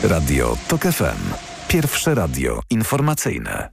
Radio TOK FM. Pierwsze radio informacyjne.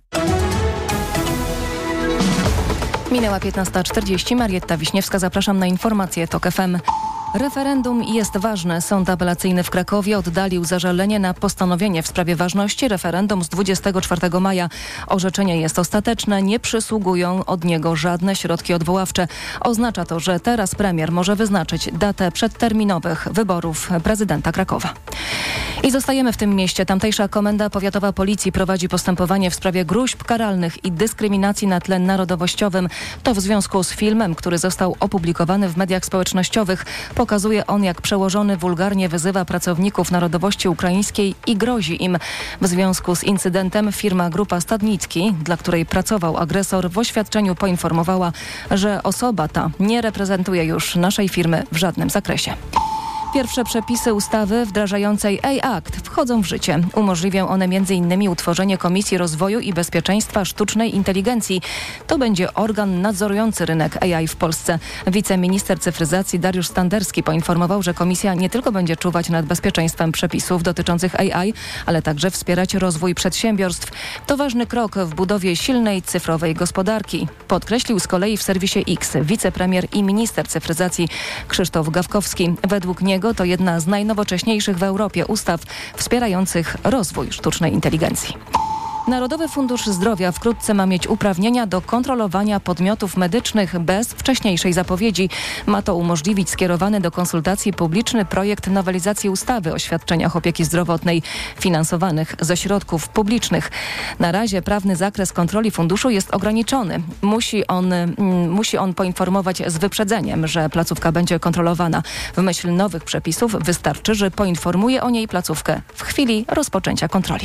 Minęła 15:40. Marietta Wiśniewska, zapraszam na informacje TOK FM. Referendum jest ważne. Sąd apelacyjny w Krakowie oddalił zażalenie na postanowienie w sprawie ważności referendum z 24 maja. Orzeczenie jest ostateczne, nie przysługują od niego żadne środki odwoławcze. Oznacza to, że teraz premier może wyznaczyć datę przedterminowych wyborów prezydenta Krakowa. I zostajemy w tym mieście. Tamtejsza Komenda Powiatowa Policji prowadzi postępowanie w sprawie gróźb karalnych i dyskryminacji na tle narodowościowym. To w związku z filmem, który został opublikowany w mediach społecznościowych. Pokazuje on, jak przełożony wulgarnie wyzywa pracowników narodowości ukraińskiej i grozi im. W związku z incydentem firma Grupa Stadnicki, dla której pracował agresor, w oświadczeniu poinformowała, że osoba ta nie reprezentuje już naszej firmy w żadnym zakresie. Pierwsze przepisy ustawy wdrażającej AI-Act wchodzą w życie. Umożliwią one m.in. utworzenie Komisji Rozwoju i Bezpieczeństwa Sztucznej Inteligencji. To będzie organ nadzorujący rynek AI w Polsce. Wiceminister cyfryzacji Dariusz Standerski poinformował, że komisja nie tylko będzie czuwać nad bezpieczeństwem przepisów dotyczących AI, ale także wspierać rozwój przedsiębiorstw. To ważny krok w budowie silnej cyfrowej gospodarki. Podkreślił z kolei w serwisie X wicepremier i minister cyfryzacji Krzysztof Gawkowski. Według niego to jedna z najnowocześniejszych w Europie ustaw wspierających rozwój sztucznej inteligencji. Narodowy Fundusz Zdrowia wkrótce ma mieć uprawnienia do kontrolowania podmiotów medycznych bez wcześniejszej zapowiedzi. Ma to umożliwić skierowany do konsultacji publiczny projekt nowelizacji ustawy o świadczeniach opieki zdrowotnej finansowanych ze środków publicznych. Na razie prawny zakres kontroli funduszu jest ograniczony. Musi on poinformować z wyprzedzeniem, że placówka będzie kontrolowana. W myśl nowych przepisów wystarczy, że poinformuje o niej placówkę w chwili rozpoczęcia kontroli.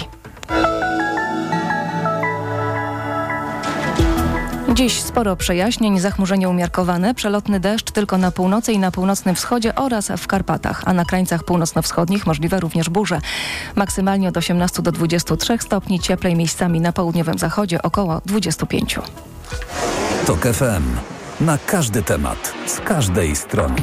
Dziś sporo przejaśnień, zachmurzenie umiarkowane, przelotny deszcz tylko na północy i na północnym wschodzie oraz w Karpatach, a na krańcach północno-wschodnich możliwe również burze. Maksymalnie od 18 do 23 stopni, cieplej miejscami na południowym zachodzie około 25. TOK FM. Na każdy temat, z każdej strony.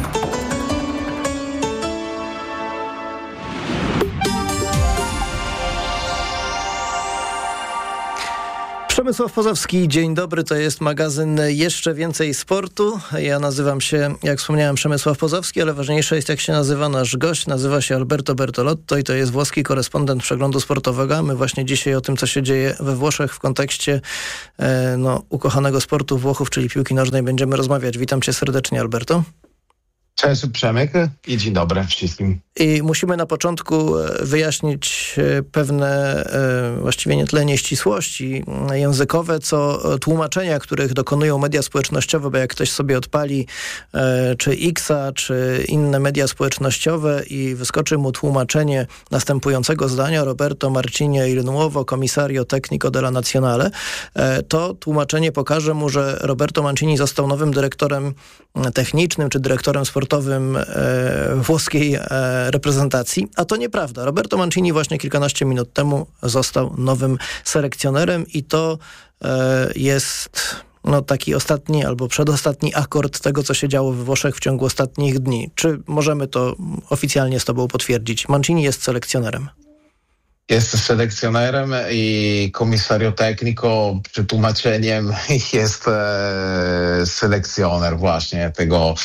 Przemysław Pozowski, dzień dobry, to jest magazyn Jeszcze Więcej Sportu. Ja nazywam się, jak wspomniałem, Przemysław Pozowski, ale ważniejsze jest, jak się nazywa nasz gość. Nazywa się Alberto Bertolotto i to jest włoski korespondent Przeglądu Sportowego. A my właśnie dzisiaj o tym, co się dzieje we Włoszech w kontekście ukochanego sportu Włochów, czyli piłki nożnej, będziemy rozmawiać. Witam cię serdecznie, Alberto. Cześć, Przemek i dzień dobry wszystkim. I musimy na początku wyjaśnić pewne właściwie nie tyle nieścisłości językowe, co tłumaczenia, których dokonują media społecznościowe, bo jak ktoś sobie odpali czy X-a, czy inne media społecznościowe i wyskoczy mu tłumaczenie następującego zdania: Roberto Marcini il nuovo commissario tecnico della Nazionale, to tłumaczenie pokaże mu, że Roberto Mancini został nowym dyrektorem technicznym, czy dyrektorem sportowym włoskiej reprezentacji, a to nieprawda. Roberto Mancini właśnie kilkanaście minut temu został nowym selekcjonerem i to jest taki ostatni albo przedostatni akord tego, co się działo we Włoszech w ciągu ostatnich dni. Czy możemy to oficjalnie z tobą potwierdzić? Mancini jest selekcjonerem. Jest selekcjonerem i komisario technico przetłumaczeniem jest selekcjoner właśnie tego.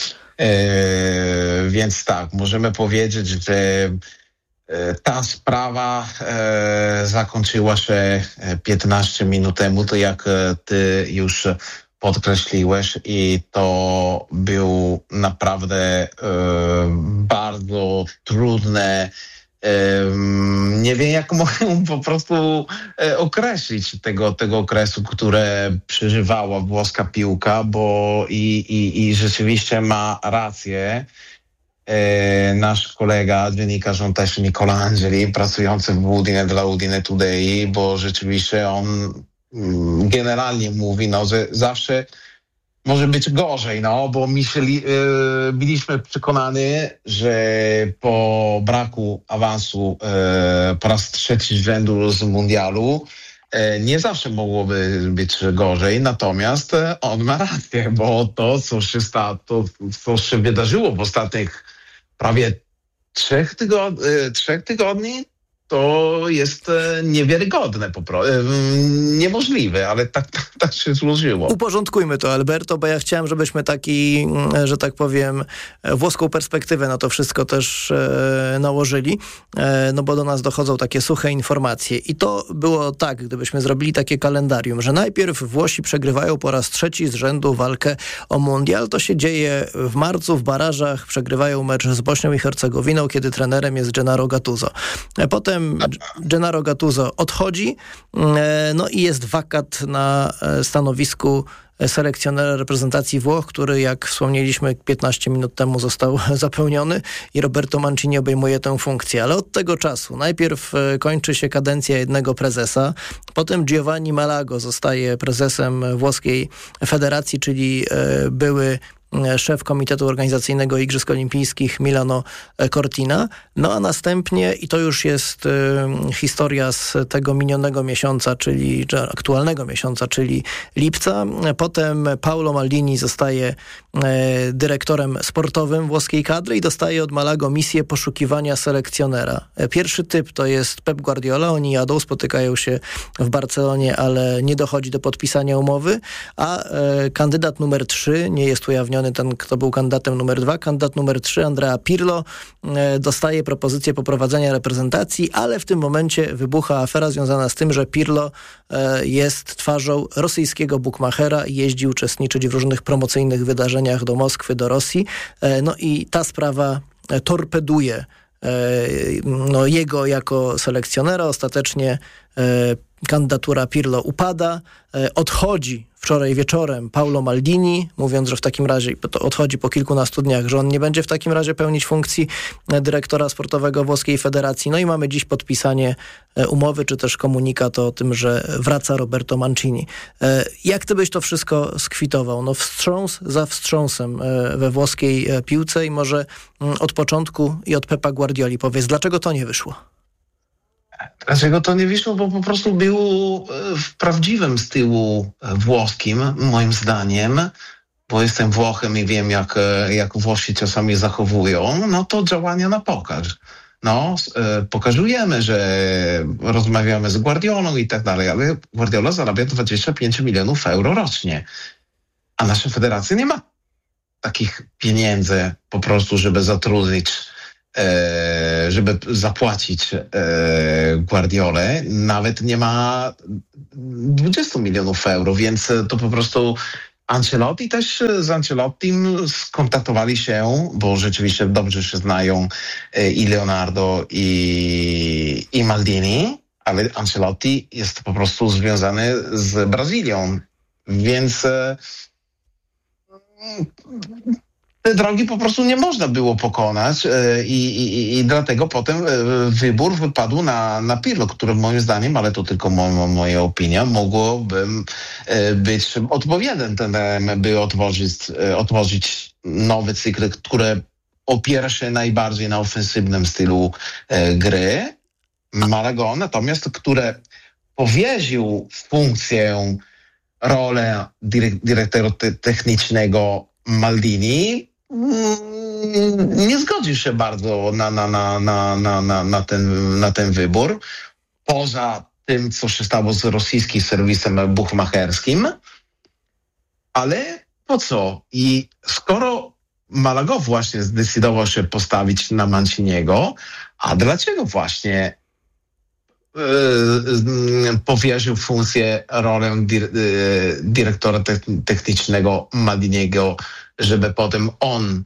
Więc tak, możemy powiedzieć, że ta sprawa zakończyła się 15 minut temu, to jak ty już podkreśliłeś, i to był naprawdę bardzo trudne. Nie wiem, jak mogę po prostu określić tego okresu, które przeżywała włoska piłka, bo i rzeczywiście ma rację nasz kolega, dziennikarz też Nicola Angeli, pracujący w dla Udine Today, bo rzeczywiście on generalnie mówi, że zawsze może być gorzej, bo byliśmy przekonani, że po braku awansu po raz trzeci z rzędu z mundialu nie zawsze mogłoby być gorzej, natomiast on ma rację, bo to, co się wydarzyło w ostatnich prawie 3 tygodni, to jest niewiarygodne, niemożliwe, ale tak się złożyło. Uporządkujmy to, Alberto, bo ja chciałem, żebyśmy taki, że tak powiem, włoską perspektywę na to wszystko też nałożyli, no bo do nas dochodzą takie suche informacje. I to było tak, gdybyśmy zrobili takie kalendarium, że najpierw Włosi przegrywają po raz trzeci z rzędu walkę o mundial. To się dzieje w marcu w barażach, przegrywają mecz z Bośnią i Hercegowiną, kiedy trenerem jest Gennaro Gattuso. Potem Gennaro Gattuso odchodzi, no i jest wakat na stanowisku selekcjonera reprezentacji Włoch, który, jak wspomnieliśmy 15 minut temu, został zapełniony i Roberto Mancini obejmuje tę funkcję. Ale od tego czasu najpierw kończy się kadencja jednego prezesa, potem Giovanni Malago zostaje prezesem włoskiej federacji, czyli były szef Komitetu Organizacyjnego Igrzysk Olimpijskich Milano Cortina. No a następnie, i to już jest historia z tego minionego miesiąca, czyli aktualnego miesiąca, czyli lipca. Potem Paolo Maldini zostaje dyrektorem sportowym włoskiej kadry i dostaje od Malago misję poszukiwania selekcjonera. Pierwszy typ to jest Pep Guardiola. Oni jadą, spotykają się w Barcelonie, ale nie dochodzi do podpisania umowy, a kandydat numer 3, nie jest ujawniony ten, kto był kandydatem numer 2. Kandydat numer 3, Andrea Pirlo, dostaje propozycję poprowadzenia reprezentacji, ale w tym momencie wybucha afera związana z tym, że Pirlo jest twarzą rosyjskiego bukmachera i jeździ uczestniczyć w różnych promocyjnych wydarzeniach do Moskwy, do Rosji. No i ta sprawa torpeduje jego jako selekcjonera. Ostatecznie kandydatura Pirlo upada. Odchodzi wczoraj wieczorem Paolo Maldini, mówiąc, że w takim razie to odchodzi po kilkunastu dniach, że on nie będzie w takim razie pełnić funkcji dyrektora sportowego Włoskiej Federacji. No i mamy dziś podpisanie umowy, czy też komunikat o tym, że wraca Roberto Mancini. Jak ty byś to wszystko skwitował? No wstrząs za wstrząsem we włoskiej piłce i może od początku i od Pepa Guardioli powiedz, dlaczego to nie wyszło? Dlaczego to nie wyszło? Bo po prostu było w prawdziwym stylu włoskim, moim zdaniem, bo jestem Włochem i wiem, jak Włosi czasami zachowują, no to działania na pokaz. No, pokazujemy, że rozmawiamy z Guardiolą i tak dalej, ale Guardiola zarabia 25 milionów euro rocznie, a nasza federacja nie ma takich pieniędzy po prostu, żeby zatrudnić, żeby zapłacić Guardiolę. Nawet nie ma 20 milionów euro, więc to po prostu Ancelotti też z Ancelottim skontaktowali się, bo rzeczywiście dobrze się znają i Leonardo i Maldini, ale Ancelotti jest po prostu związany z Brazylią, więc te drogi po prostu nie można było pokonać i dlatego potem wybór wypadł na Pirlo, który moim zdaniem, ale to tylko moja opinia, mogłoby być odpowiednim trenerem, by otworzyć nowy cykl, który opiera się najbardziej na ofensywnym stylu gry. Malago natomiast, który powierzył funkcję, rolę dyrektora technicznego Maldini, nie zgodził się bardzo na ten wybór. Poza tym, co się stało z rosyjskim serwisem bukmacherskim. Ale po co? I skoro Malago właśnie zdecydował się postawić na Manciniego, a dlaczego właśnie powierzył funkcję, rolę dyrektora technicznego Maldiniego, żeby potem on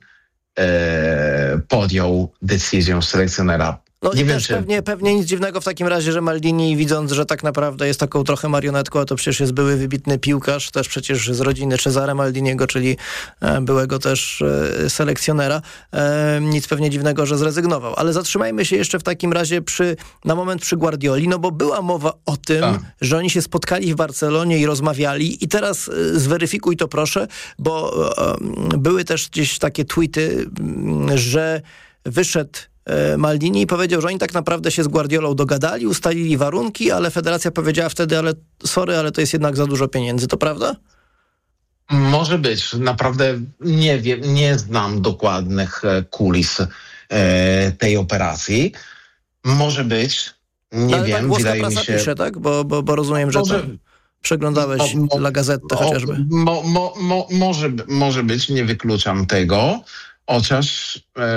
podjął decyzję selekcjonera. No nie i wiem, też pewnie nic dziwnego w takim razie, że Maldini, widząc, że tak naprawdę jest taką trochę marionetką, a to przecież jest były wybitny piłkarz, też przecież z rodziny Cesare Maldiniego, czyli byłego też selekcjonera. Nic pewnie dziwnego, że zrezygnował. Ale zatrzymajmy się jeszcze w takim razie na moment przy Guardioli, no bo była mowa o tym, że oni się spotkali w Barcelonie i rozmawiali i teraz zweryfikuj to proszę, bo były też gdzieś takie tweety, że wyszedł Maldini i powiedział, że oni tak naprawdę się z Guardiolą dogadali, ustalili warunki, ale federacja powiedziała wtedy, ale sorry, ale to jest jednak za dużo pieniędzy, to prawda? Może być. Naprawdę nie wiem, nie znam dokładnych kulis tej operacji. Może być. Nie ale wiem, tak włoska wydaje mi prasa się... pisze, tak? Bo rozumiem, że Może- przeglądałeś La Gazzetta chociażby. Może być, nie wykluczam tego, chociaż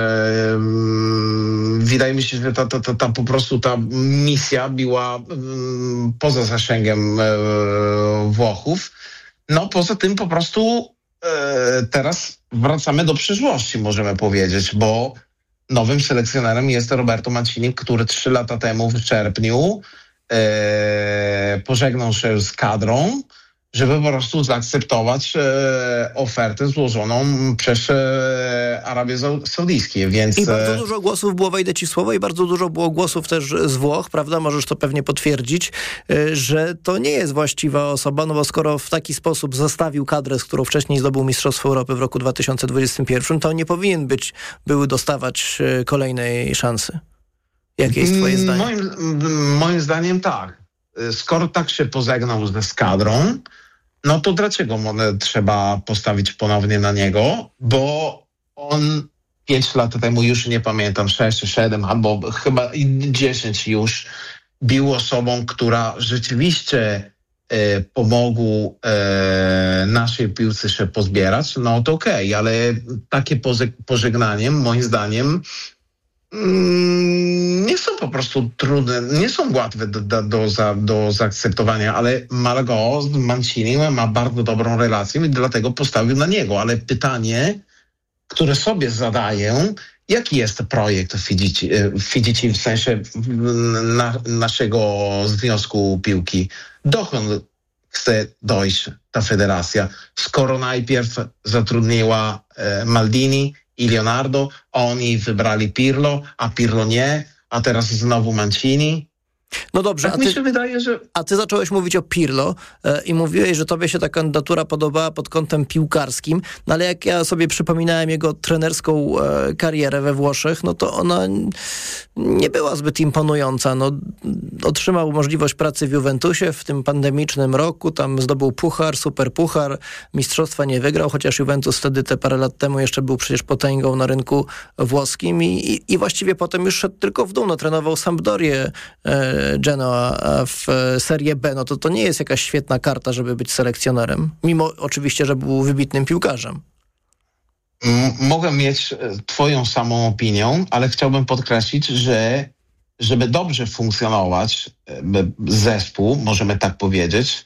wydaje mi się, że ta po prostu ta misja była poza zasięgiem Włochów. No poza tym po prostu teraz wracamy do przyszłości, możemy powiedzieć, bo nowym selekcjonerem jest Roberto Mancini, który 3 lata temu w czerwcu pożegnał się z kadrą, żeby po prostu zaakceptować ofertę złożoną przez Arabię Saudyjską. Więc... I bardzo dużo głosów było, wejdę ci w słowo, i bardzo dużo było głosów też z Włoch, prawda? Możesz to pewnie potwierdzić, że to nie jest właściwa osoba, no bo skoro w taki sposób zostawił kadrę, z którą wcześniej zdobył Mistrzostwo Europy w roku 2021, to nie powinien dostawać kolejnej szansy. Jakie jest twoje zdanie? Moim zdaniem tak. Skoro tak się pożegnał z kadrą, no to dlaczego trzeba postawić ponownie na niego? Bo on 5 lat temu, już nie pamiętam, 6, 7 albo chyba 10 już, był osobą, która rzeczywiście pomogł naszej piłce się pozbierać. No to okej, ale takie pożegnanie moim zdaniem nie są po prostu trudne, nie są łatwe do zaakceptowania, ale Malaga z Mancini ma bardzo dobrą relację i dlatego postawił na niego. Ale pytanie, które sobie zadaję, jaki jest projekt Fidzici w sensie naszego Związku Piłki? Dokąd chce dojść ta federacja? Skoro najpierw zatrudniła Maldini i Leonardo, oni wybrali Pirlo, a Pirlo nie, a teraz znowu Mancini. No dobrze, Tak mi się wydaje, że... A ty zacząłeś mówić o Pirlo i mówiłeś, że tobie się ta kandydatura podobała pod kątem piłkarskim, no ale jak ja sobie przypominałem jego trenerską karierę we Włoszech, no to ona nie była zbyt imponująca. No, otrzymał możliwość pracy w Juventusie w tym pandemicznym roku, tam zdobył puchar, superpuchar, mistrzostwa nie wygrał, chociaż Juventus wtedy te parę lat temu jeszcze był przecież potęgą na rynku włoskim i właściwie potem już szedł tylko w dół, no, trenował Sampdorię, Genoa w Serie B, no to nie jest jakaś świetna karta, żeby być selekcjonerem. Mimo oczywiście, że był wybitnym piłkarzem. Mogę mieć twoją samą opinię, ale chciałbym podkreślić, że żeby dobrze funkcjonować zespół, możemy tak powiedzieć,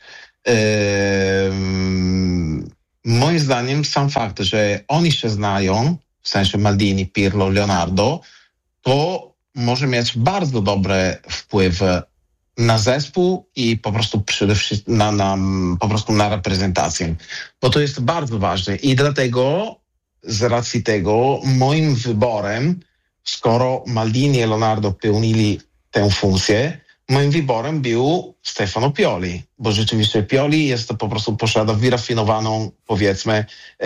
moim zdaniem sam fakt, że oni się znają, w sensie Maldini, Pirlo, Leonardo, to może mieć bardzo dobry wpływ na zespół i po prostu przede wszystkim po prostu na reprezentację. Bo to jest bardzo ważne i dlatego z racji tego moim wyborem, skoro Maldini i Leonardo pełnili tę funkcję, moim wyborem był Stefano Pioli, bo rzeczywiście Pioli jest to po prostu posiada wyrafinowaną, powiedzmy,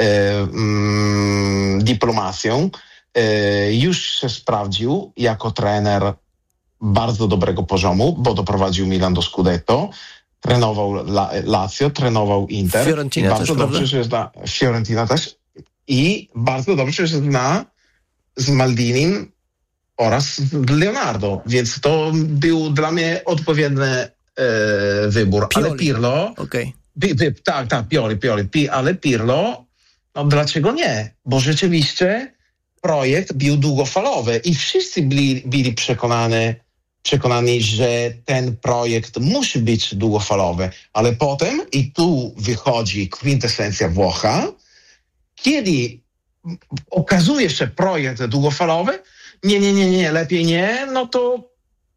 dyplomację. Już się sprawdził jako trener bardzo dobrego poziomu, bo doprowadził Milan do Scudetto, trenował Lazio, trenował Inter. Fiorentina bardzo też, dobrze się zna, Fiorentina też. I bardzo dobrze się zna z Maldinim oraz Leonardo, więc to był dla mnie odpowiedni wybór. Pioli. Ale Pirlo... Okay. Tak, Pioli. Ale Pirlo, no dlaczego nie? Bo rzeczywiście projekt był długofalowy i wszyscy byli przekonani, że ten projekt musi być długofalowy. Ale potem, i tu wychodzi kwintesencja Włocha, kiedy okazuje się projekt długofalowy, nie, lepiej nie, no to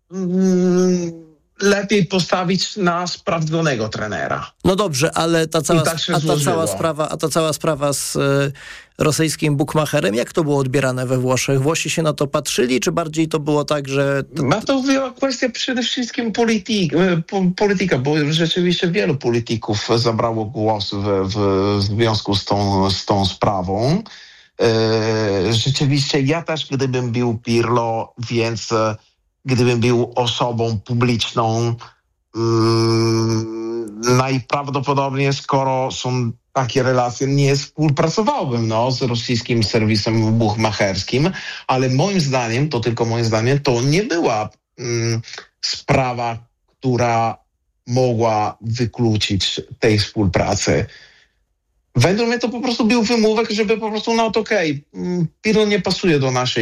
lepiej postawić na sprawdzonego trenera. No dobrze, ale ta cała sprawa z rosyjskim bukmacherem, jak to było odbierane we Włoszech? Włosi się na to patrzyli, czy bardziej to było tak, że... To była kwestia przede wszystkim polityka, bo rzeczywiście wielu polityków zabrało głos w związku z tą sprawą. Rzeczywiście ja też, gdybym był Pirlo, więc gdybym był osobą publiczną, najprawdopodobniej, skoro są takie relacje, nie współpracowałbym z rosyjskim serwisem bukmacherskim, ale moim zdaniem, to tylko moim zdaniem, to nie była sprawa, która mogła wykluczyć tej współpracy. Według mnie to po prostu był wymówek, żeby po prostu, Pirlo nie pasuje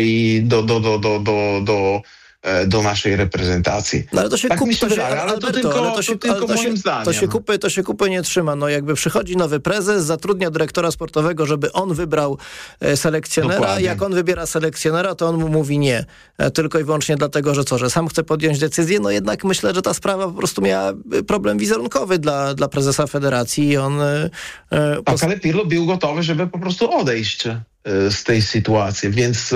do naszej reprezentacji. No ale to się tak mi się wydaje, ale Alberto, to tylko moim zdaniem. To się kupy nie trzyma. No jakby przychodzi nowy prezes, zatrudnia dyrektora sportowego, żeby on wybrał selekcjonera. Dokładnie. Jak on wybiera selekcjonera, to on mu mówi nie. Tylko i wyłącznie dlatego, że sam chce podjąć decyzję. No jednak myślę, że ta sprawa po prostu miała problem wizerunkowy dla prezesa federacji i on... Tak, ale Pirlo był gotowy, żeby po prostu odejść z tej sytuacji, więc...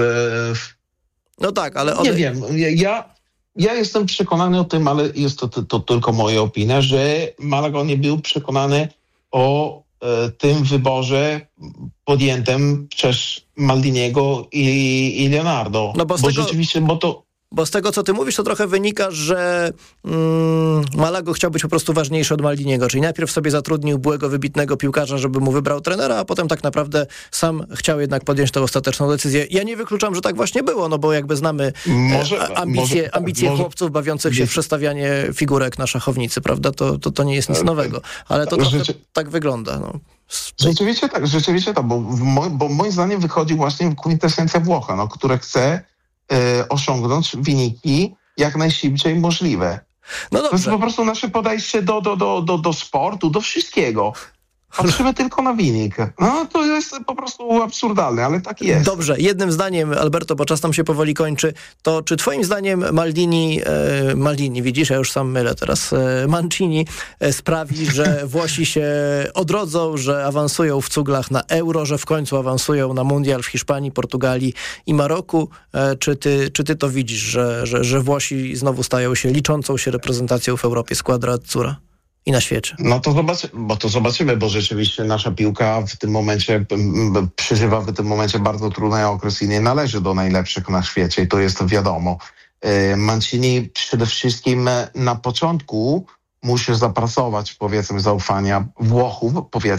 No tak, ale... Nie wiem, ja jestem przekonany o tym, ale jest to tylko moja opinia, że Malaga nie był przekonany o tym wyborze podjętym przez Maldiniego i Leonardo. No bo z tego, co ty mówisz, to trochę wynika, że Malago chciał być po prostu ważniejszy od Maldiniego, czyli najpierw sobie zatrudnił byłego, wybitnego piłkarza, żeby mu wybrał trenera, a potem tak naprawdę sam chciał jednak podjąć tę ostateczną decyzję. Ja nie wykluczam, że tak właśnie było, no bo jakby znamy ambicje chłopców bawiących się w przestawianie figurek na szachownicy, prawda? To nie jest nic nowego, ale to trochę tak wygląda. No. Rzeczywiście tak, bo moim zdaniem wychodzi właśnie kwintesencja Włocha, które chce osiągnąć wyniki jak najszybciej możliwe. No dobrze. To jest po prostu nasze podejście do sportu, do wszystkiego. Patrzymy tylko na wynik. No to jest po prostu absurdalne, ale tak jest. Dobrze, jednym zdaniem, Alberto, bo czas nam się powoli kończy, to czy twoim zdaniem Maldini, widzisz, ja już sam mylę teraz, Mancini sprawi, że Włosi się odrodzą, że awansują w cuglach na Euro, że w końcu awansują na Mundial w Hiszpanii, Portugalii i Maroku? Czy ty to widzisz, że Włosi znowu stają się liczącą się reprezentacją w Europie, squadra azzurra? I na świecie. No to zobaczymy, bo rzeczywiście nasza piłka w tym momencie przeżywa bardzo trudny okres i nie należy do najlepszych na świecie i to jest wiadomo. Mancini przede wszystkim na początku musi zapracować, powiedzmy, zaufania Włochów,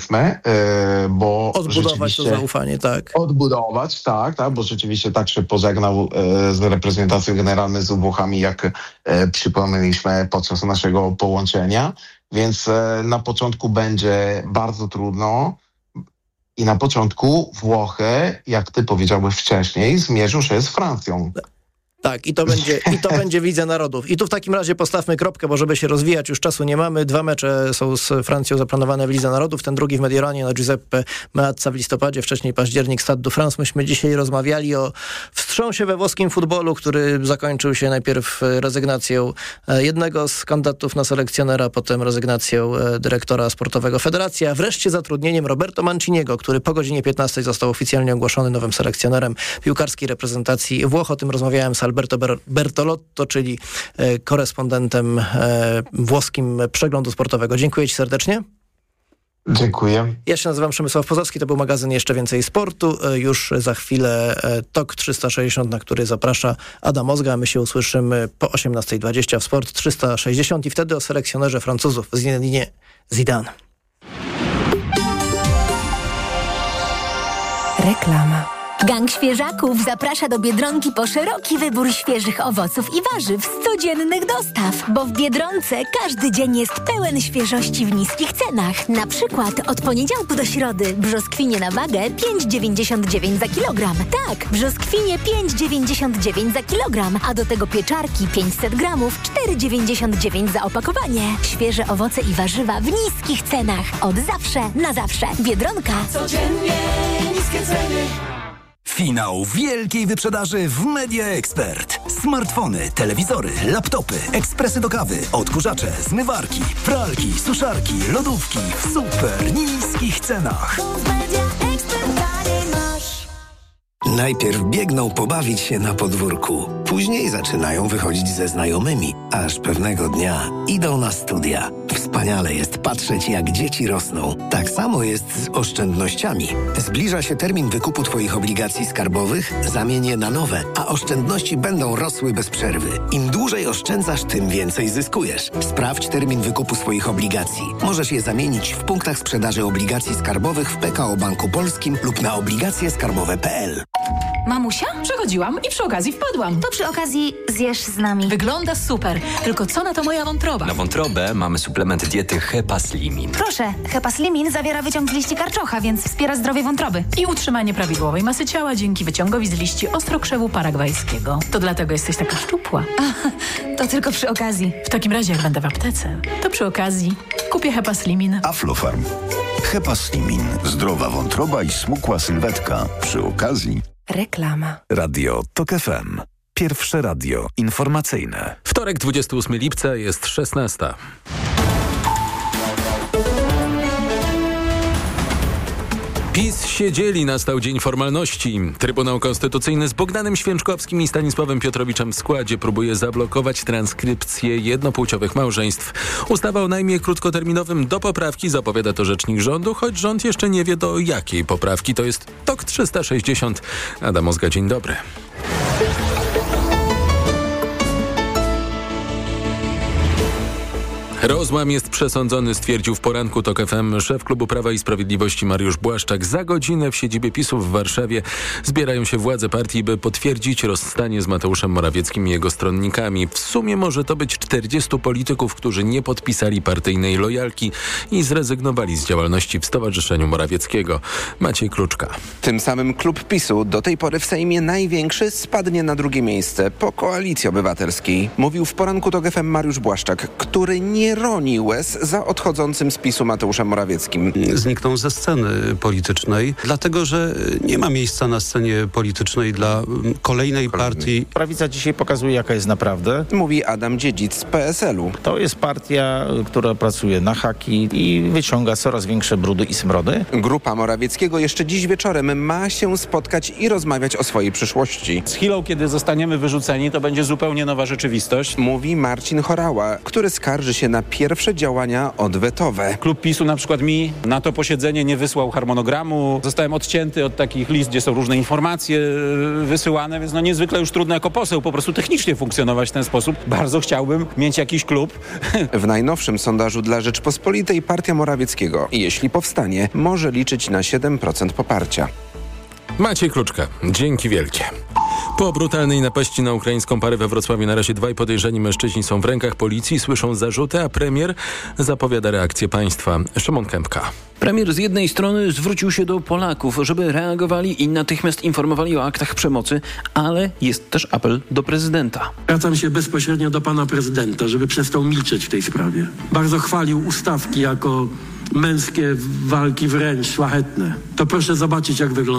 bo odbudować to zaufanie, tak. Odbudować, tak, bo rzeczywiście tak się pożegnał z reprezentacją generalną z Włochami, jak przypomnieliśmy podczas naszego połączenia, więc na początku będzie bardzo trudno i na początku Włochy, jak ty powiedziałeś wcześniej, zmierzą się z Francją. Tak, i to będzie w Lidze Narodów. I tu w takim razie postawmy kropkę, bo żeby się rozwijać, już czasu nie mamy. 2 mecze są z Francją zaplanowane w Lidze Narodów. Ten drugi w Mediolanie na Giuseppe Meazza w listopadzie, wcześniej październik Stade de France. Myśmy dzisiaj rozmawiali o wstrząsie we włoskim futbolu, który zakończył się najpierw rezygnacją jednego z kandydatów na selekcjonera, potem rezygnacją dyrektora sportowego federacji, a wreszcie zatrudnieniem Roberto Manciniego, który po godzinie 15 został oficjalnie ogłoszony nowym selekcjonerem piłkarskiej reprezentacji Włoch. O tym rozmawiałem z Alberto Bertolotto, czyli korespondentem włoskim Przeglądu Sportowego. Dziękuję ci serdecznie. Dziękuję. Ja się nazywam Przemysław Pozowski, to był magazyn Jeszcze Więcej Sportu. Już za chwilę TOK 360, na który zaprasza Adam Ozga. My się usłyszymy po 18:20 w Sport 360 i wtedy o selekcjonerze Francuzów Zinedine Zidane. Reklama. Gang Świeżaków zaprasza do Biedronki po szeroki wybór świeżych owoców i warzyw z codziennych dostaw, bo w Biedronce każdy dzień jest pełen świeżości w niskich cenach. Na przykład od poniedziałku do środy brzoskwinie na wagę 5,99 za kilogram. Tak, brzoskwinie 5,99 za kilogram, a do tego pieczarki 500 gramów 4,99 za opakowanie. Świeże owoce i warzywa w niskich cenach. Od zawsze na zawsze. Biedronka. Codziennie niskie ceny. Finał wielkiej wyprzedaży w Media Expert. Smartfony, telewizory, laptopy, ekspresy do kawy, odkurzacze, zmywarki, pralki, suszarki, lodówki w super niskich cenach. Najpierw biegną pobawić się na podwórku. Później zaczynają wychodzić ze znajomymi, aż pewnego dnia idą na studia. Wspaniale jest patrzeć, jak dzieci rosną. Tak samo jest z oszczędnościami. Zbliża się termin wykupu Twoich obligacji skarbowych, zamień je na nowe, a oszczędności będą rosły bez przerwy. Im dłużej oszczędzasz, tym więcej zyskujesz. Sprawdź termin wykupu swoich obligacji. Możesz je zamienić w punktach sprzedaży obligacji skarbowych w PKO Banku Polskim lub na obligacjeskarbowe.pl. Mamusia? Przechodziłam i przy okazji wpadłam. To przy okazji zjesz z nami. Wygląda super, tylko co na to moja wątroba? Na wątrobę mamy suplement diety Hepaslimin. Proszę, Hepaslimin zawiera wyciąg z liści karczocha, więc wspiera zdrowie wątroby. I utrzymanie prawidłowej masy ciała dzięki wyciągowi z liści ostrokrzewu paragwajskiego. To dlatego jesteś taka szczupła. To tylko przy okazji. W takim razie, jak będę w aptece, to przy okazji kupię Hepaslimin. Aflofarm. Hepaslimin. Zdrowa wątroba i smukła sylwetka. Przy okazji. Reklama. Radio TOK FM. Pierwsze radio informacyjne. Wtorek, 28 lipca, jest 16. PiS siedzieli, nastał dzień formalności. Trybunał Konstytucyjny z Bogdanem Święczkowskim i Stanisławem Piotrowiczem w składzie próbuje zablokować transkrypcję jednopłciowych małżeństw. Ustawa o najmie krótkoterminowym do poprawki, zapowiada to rzecznik rządu, choć rząd jeszcze nie wie do jakiej poprawki. To jest TOK 360. Adam Ozga, dzień dobry. Rozłam jest przesądzony, stwierdził w poranku TOK FM szef klubu Prawa i Sprawiedliwości Mariusz Błaszczak. Za godzinę w siedzibie PiS-u w Warszawie zbierają się władze partii, by potwierdzić rozstanie z Mateuszem Morawieckim i jego stronnikami. W sumie może to być 40 polityków, którzy nie podpisali partyjnej lojalki i zrezygnowali z działalności w Stowarzyszeniu Morawieckiego. Maciej Kluczka. Tym samym klub PiS-u, do tej pory w Sejmie największy, spadnie na drugie miejsce po Koalicji Obywatelskiej. Mówił w poranku TOK FM Mariusz Błaszczak, który nie roni łez za odchodzącym z PiS-u Mateuszem Morawieckim. Zniknął ze sceny politycznej, dlatego że nie ma miejsca na scenie politycznej dla kolejnej partii. Prawica dzisiaj pokazuje, jaka jest naprawdę. Mówi Adam Dziedzic z PSL-u. To jest partia, która pracuje na haki i wyciąga coraz większe brudy i smrody. Grupa Morawieckiego jeszcze dziś wieczorem ma się spotkać i rozmawiać o swojej przyszłości. Z chwilą, kiedy zostaniemy wyrzuceni, to będzie zupełnie nowa rzeczywistość. Mówi Marcin Horała, który skarży się na pierwsze działania odwetowe. Klub PiS-u na przykład mi na to posiedzenie nie wysłał harmonogramu. Zostałem odcięty od takich list, gdzie są różne informacje wysyłane, więc niezwykle już trudno jako poseł po prostu technicznie funkcjonować w ten sposób. Bardzo chciałbym mieć jakiś klub. W najnowszym sondażu dla Rzeczpospolitej partia Morawieckiego, jeśli powstanie, może liczyć na 7% poparcia. Maciej Kluczka, dzięki wielkie. Po brutalnej napaści na ukraińską parę we Wrocławiu na razie 2 podejrzani mężczyźni są w rękach policji, słyszą zarzuty, a premier zapowiada reakcję państwa. Szymon Kępka. Premier z jednej strony zwrócił się do Polaków, żeby reagowali i natychmiast informowali o aktach przemocy, ale jest też apel do prezydenta. Zwracam się bezpośrednio do pana prezydenta, żeby przestał milczeć w tej sprawie. Bardzo chwalił ustawki jako męskie walki wręcz szlachetne. To proszę zobaczyć, jak wygląda.